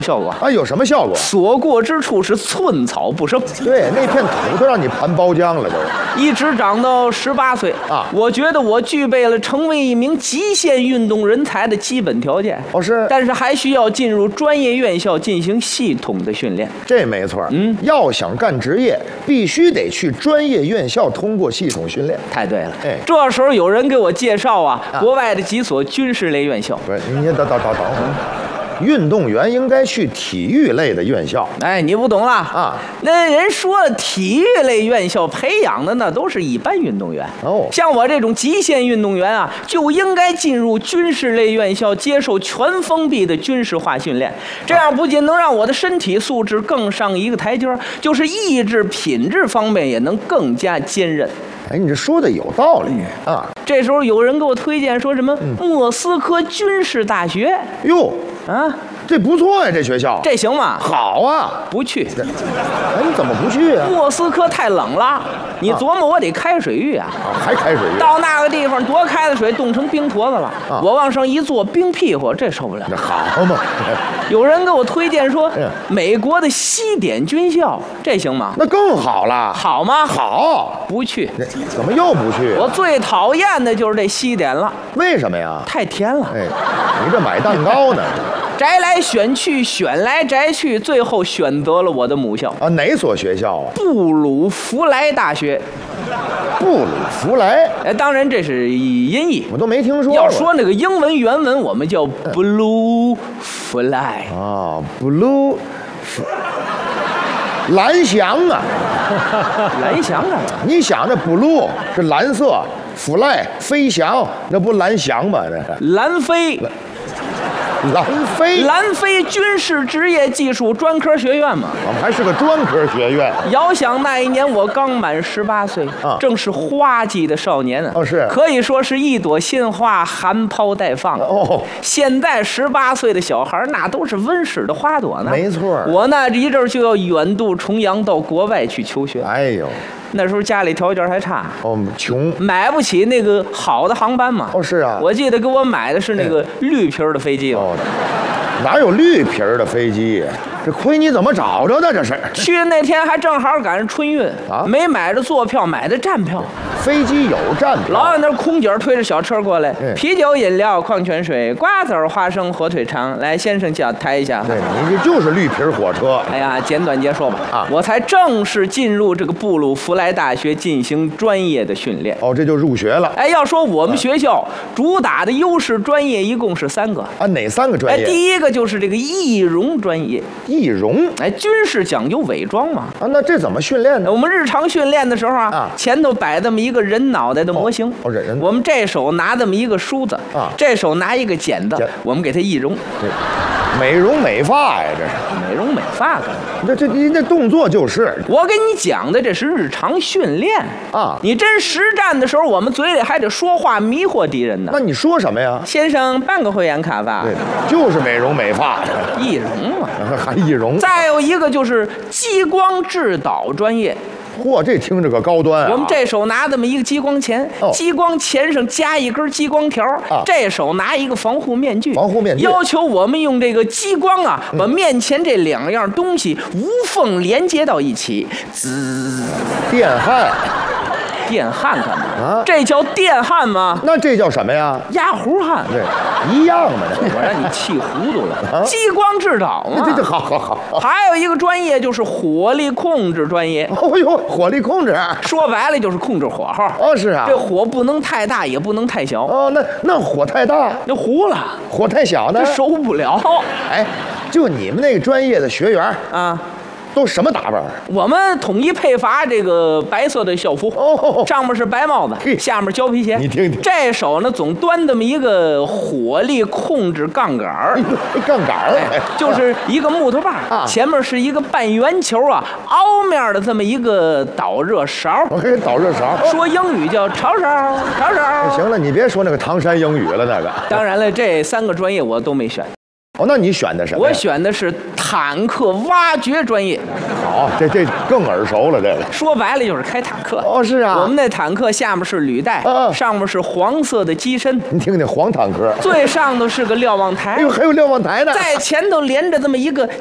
效果啊，有什么效果？ 所过之处是寸草不生。 对，那片土都让你盘包浆了，都一直长到18岁啊！ 我觉得我具备了成为一名极限运动人才的基本条件。 哦，是， 但是还需要进入专业院校进行系统的训练。 这没错。要想干职业，必须得去专业院校通过系统训练。 太对了。 哎， 这时候有人给我介绍国外的几所军事类院校。 不是，你等会儿。运动员应该去体育类的院校。 哎，你不懂了啊！ 那人说体育类院校培养的那都是一般运动员哦， 像我这种极限运动员就应该进入军事类院校，接受全封闭的军事化训练。这样不仅能让我的身体素质更上一个台阶，就是意志品质方面也能更加坚韧。 哎，你这说的有道理啊！ 这时候有人给我推荐说什么莫斯科军事大学。 哟啊， 这不错呀，这学校这行吗？ 好啊， 不去。 哎，你怎么不去啊？ 莫斯科太冷了，你琢磨我得开水浴啊！ 还开水浴？ 到那个地方多开的水冻成冰坨子了，我往上一坐，冰屁股，这受不了。 这好嘛！ 有人给我推荐说，美国的西点军校，这行吗？ 那更好了。 好吗？ 好， 不去。 怎么又不去？ 我最讨厌的就是这西点了。 为什么呀？ 太甜了。 哎，你这买蛋糕呢？ 摘来选去，选来摘去，最后选择了我的母校啊！哪所学校啊？ 布鲁弗莱大学。 布鲁弗莱？ 哎，当然这是音译， 我都没听说过。 要说那个英文原文，我们叫 Blue Fly 啊 ，Blue， 蓝翔啊， 蓝翔啊！ 你想这 Blue 是蓝色，Fly 飞翔，那不蓝翔吗？这是蓝飞。蓝飞军事职业技术专科学院嘛， 我们还是个专科学院。 遥想那一年我刚满18岁，正是花季的少年啊， 是可以说是一朵鲜花含苞待放哦。 现在18岁的小孩那都是温室的花朵呢， 没错。 我那一阵就要远渡重洋到国外去求学。 哎呦， 那时候家里条件还差， 穷， 买不起那个好的航班嘛。 是啊， 我记得给我买的是那个绿皮的飞机。 哪有绿皮的飞机？这亏你怎么找着的？这是去那天还正好赶上春运啊，没买着坐票，买的站票。 飞机有站票， 老有那空姐推着小车过来，啤酒、饮料、矿泉水、瓜子、花生、火腿肠，来，先生脚抬一下。 对，你这就是绿皮火车。 哎呀，简短截说吧，我才正式进入这个布鲁弗莱大学进行专业的训练。 这就入学了。 哎，要说我们学校主打的优势专业一共是3个啊，哪3个专业？ 第一个就是这个易容专业。 易容？ 哎，军事讲究伪装嘛。 啊，那这怎么训练呢？ 我们日常训练的时候前头摆这么一个人脑袋的模型。 人。 我们这手拿这么一个梳子这手拿一个剪子，我们给它易容。 美容美发呀，这是美容美发的。 您这动作就是， 我给你讲的这是日常训练啊。 你真实战的时候，我们嘴里还得说话迷惑敌人呢。 那你说什么呀？ 先生，办个会员卡吧。 对，就是美容美发， 易容嘛， 还易容。 再有一个就是激光制导专业。 嚯，这听着个高端啊！ 我们这手拿这么一个激光钳，激光钳上加一根激光条，这手拿一个防护面具，要求我们用这个激光把面前这2样东西无缝连接到一起，滋， 电焊。 电焊干嘛？这叫电焊吗？ 那这叫什么呀？ 压糊焊。 对，一样嘛。 我让你气糊涂了。激光制导嘛。 这好。 还有一个专业就是火力控制专业。 哦呦，火力控制， 说白了就是控制火候。 是啊。 这火不能太大，也不能太小。 那火太大， 那糊了； 火太小呢， 受不了。 哎，就你们那个专业的学员都什么打扮？ 我们统一配发这个白色的校服，上面是白帽子，下面胶皮鞋。 你听听， 这手呢总端这么一个火力控制杠杆儿，就是一个木头把，前面是一个半圆球凹面的这么一个导热勺。 导热勺， 说英语叫炒勺。 行了，你别说那个唐山英语了，那个。 当然了，这3个专业我都没选。 哦，那你选的什么？ 我选的是坦克挖掘专业。 好，这更耳熟了，这个说白了就是开坦克。 哦，是啊， 我们那坦克下面是履带，上面是黄色的机身。 你听听，黄坦克， 最上头是个瞭望台。 哎呦，还有瞭望台呢， 在前头连着这么一个